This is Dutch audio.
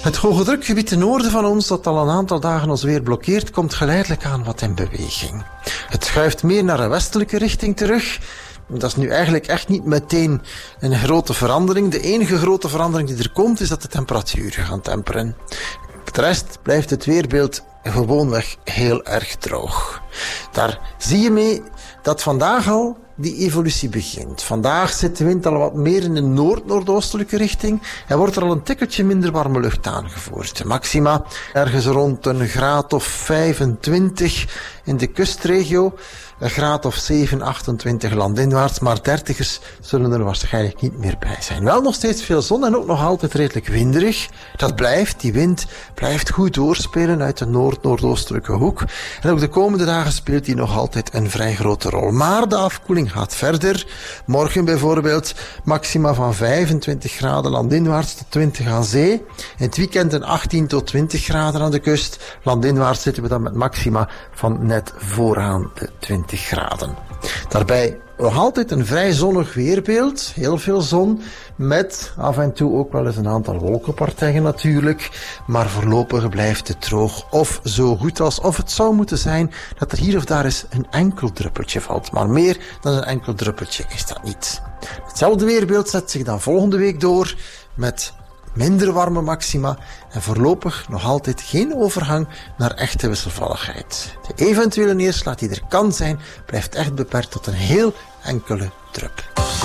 Het hoge drukgebied ten noorden van ons, dat al een aantal dagen ons weer blokkeert, komt geleidelijk aan wat in beweging. Het schuift meer naar een westelijke richting terug. Dat is nu eigenlijk echt niet meteen een grote verandering. De enige grote verandering die er komt, is dat de temperaturen gaan temperen. Voor de rest blijft het weerbeeld gewoonweg heel erg droog. Daar zie je mee dat vandaag al die evolutie begint. Vandaag zit de wind al wat meer in de noord-noordoostelijke richting en wordt er al een tikkeltje minder warme lucht aangevoerd. De maxima ergens rond een graad of 25 in de kustregio, een graad of 7, 28 landinwaarts, maar dertigers zullen er waarschijnlijk niet meer bij zijn. Wel nog steeds veel zon en ook nog altijd redelijk winderig. Dat blijft, die wind blijft goed doorspelen uit de noord-noordoostelijke hoek. En ook de komende dagen speelt die nog altijd een vrij grote rol. Maar de afkoeling gaat verder. Morgen bijvoorbeeld maxima van 25 graden landinwaarts tot 20 aan zee. In het weekend een 18 tot 20 graden aan de kust. Landinwaarts zitten we dan met maxima van net vooraan de 20 graden. Daarbij nog altijd een vrij zonnig weerbeeld. Heel veel zon. Met af en toe ook wel eens een aantal wolkenpartijen natuurlijk. Maar voorlopig blijft het droog of zo goed als. Of het zou moeten zijn dat er hier of daar eens een enkel druppeltje valt. Maar meer dan een enkel druppeltje is dat niet. Hetzelfde weerbeeld zet zich dan volgende week door met minder warme maxima en voorlopig nog altijd geen overgang naar echte wisselvalligheid. De eventuele neerslag die er kan zijn, blijft echt beperkt tot een heel enkele drup.